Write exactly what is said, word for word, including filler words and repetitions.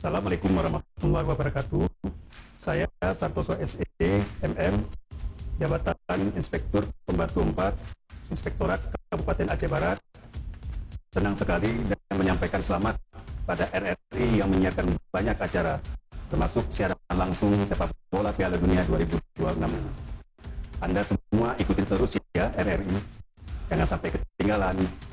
Assalamualaikum warahmatullahi wabarakatuh. Saya Santoso S E M M, Jabatan Inspektur Pembantu empat, Inspektorat Kabupaten Aceh Barat. Senang sekali dan menyampaikan selamat pada R R I yang menyiapkan banyak acara, termasuk siaran langsung sepak bola Piala Dunia dua ribu dua puluh enam. Anda semua ikutin terus ya R R I, jangan sampai ketinggalan.